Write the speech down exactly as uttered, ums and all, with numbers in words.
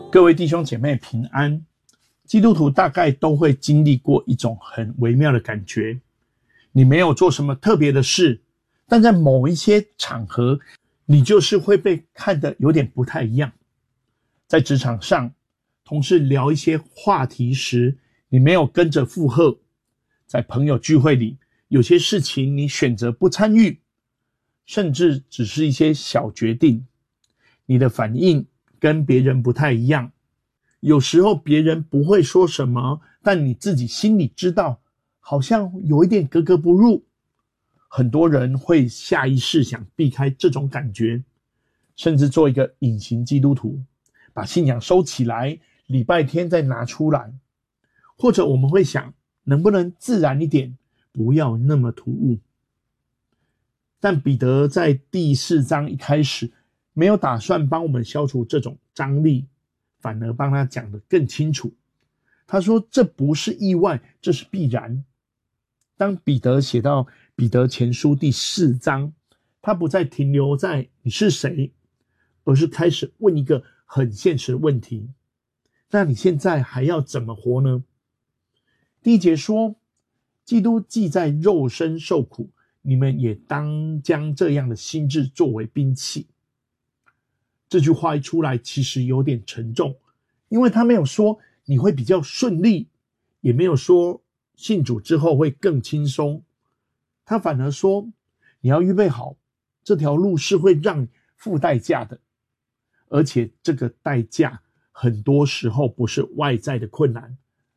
各位弟兄姐妹平安。基督徒大概都会经历过一种很微妙的感觉，你没有做什么特别的事，但在某一些场合，你就是会被看得有点不太一样。在职场上，同事聊一些话题时，你没有跟着附和；在朋友聚会里，有些事情你选择不参与，甚至只是一些小决定，你的反应跟别人不太一样。有时候别人不会说什么，但你自己心里知道，好像有一点格格不入。很多人会下意识想避开这种感觉，甚至做一个隐形基督徒，把信仰收起来，礼拜天再拿出来。或者我们会想，能不能自然一点，不要那么突兀。但彼得在第四章一开始，没有打算帮我们消除这种张力，反而帮他讲得更清楚。他说这不是意外，这是必然。当彼得写到彼得前书第四章，他不再停留在你是谁，而是开始问一个很现实的问题，那你现在还要怎么活呢？第一节说，基督既在肉身受苦，你们也当将这样的心志作为兵器。这句话一出来，其实有点沉重，因为他没有说你会比较顺利，也没有说信主之后会更轻松，他反而说你要预备好，这条路是会让你付代价的，而且这个代价很多时候不是外在的困难，